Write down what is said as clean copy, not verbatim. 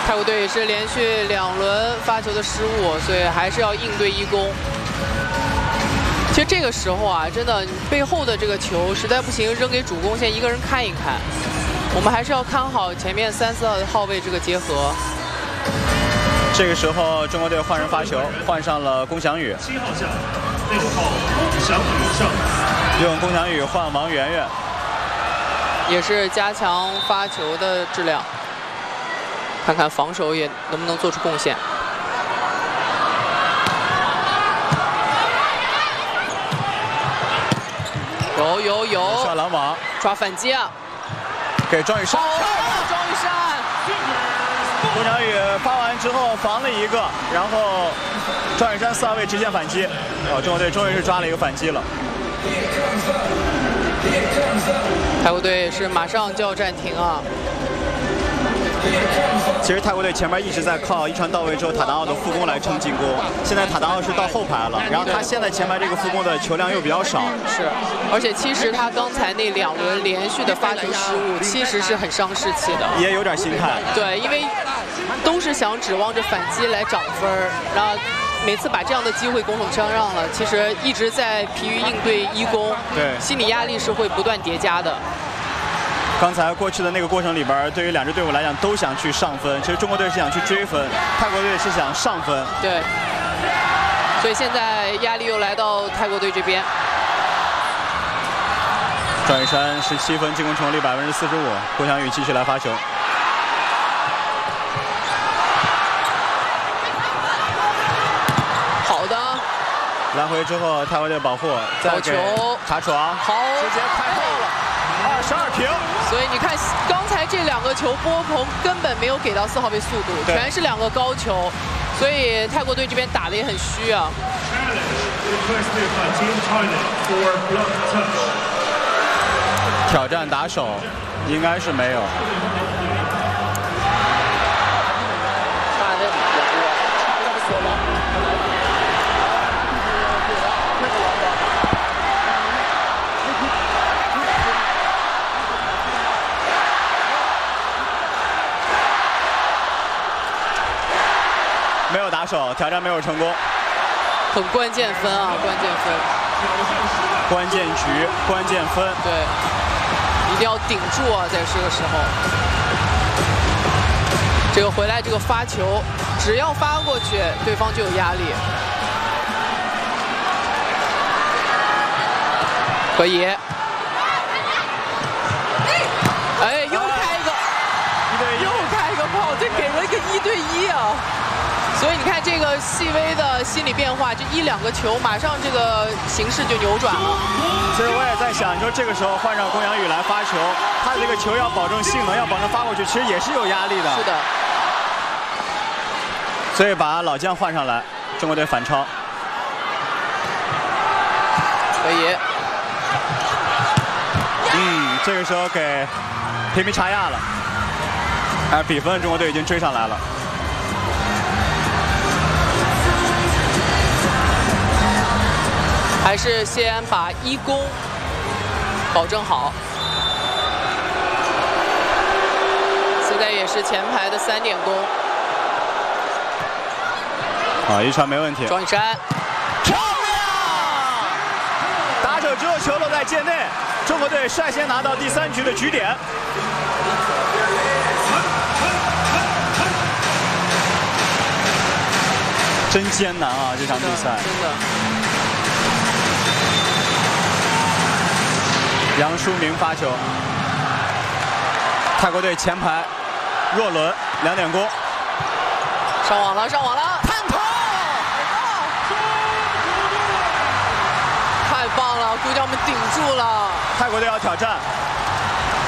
泰国队也是连续2轮发球的失误，所以还是要应对一攻。其实这个时候啊，真的背后的这个球实在不行，扔给主攻线一个人看一看。我们还是要看好前面3、4号位这个结合。 这个时候，中国队换人发球，换上了龚翔宇。7号下，6号龚翔宇上。用龚翔宇换王媛媛， 也是加强发球的质量。 看看防守也能不能做出贡献。有， 刷拦网， 抓反击啊！ 给庄宇珊， 庄宇珊， 龚翔宇发完之后防了一个，然后庄宇珊4号位直线反击，中国队终于是抓了一个反击了。 泰国队也是马上就要暂停啊。 其实泰国队前面一直在靠一传到位之后塔达奥的副攻来撑进攻，现在塔达奥是到后排了，然后他现在前排这个副攻的球量又比较少， 是，而且其实他刚才那2轮连续的发球失误，其实是很伤士气的， 也有点心态。 对，因为都是想指望着反击来涨分，然后每次把这样的机会拱手相让了，其实一直在疲于应对一攻， 对， 心理压力是会不断叠加的。 刚才过去的那个过程里边，对于2支队伍来讲都想去上分。其实中国队是想去追分，泰国队是想上分。 对，所以现在压力又来到泰国队这边。 庄宇珊17分，进攻成功率45%。龚翔宇继续来发球。 好的。 来回之后，泰国队保护，再给查床， 好， 直接开炮了，22平。 所以你看，刚才这2个球波鹏根本没有给到4号位速度，全是2个高球，所以泰国队这边打得也很虚啊。 挑战打手，应该是没有。没有打手，挑战没有成功。 很关键分啊，关键分。 关键局，关键分。 对，一定要顶住啊，在这个时候。这个回来这个发球，只要发过去，对方就有压力。可以。哎，又开一个，又开一个炮，这给了一个1对1啊。 所以你看这个细微的心理变化，就1、2个球，马上这个形势就扭转了。 所以我也在想，你说这个时候换上龚翔宇来发球，他的这个球要保证性能，要保证发过去，其实也是有压力的。 是的。 所以把老将换上来，中国队反超。 可以。 这个时候给平平查亚了，但是比分中国队已经追上来了。 还是先把1攻保证好。现在也是前排的3点攻。 好，一传没问题。 庄宇珊， 漂亮！打手之后球落在界内，中国队率先拿到第3局的局点。真艰难啊，这场比赛。 真的。 杨舒明发球，泰国队前排，若伦2点攻， 上网了，上网了，探头，太棒了，姑娘们顶住了。 泰国队要挑战，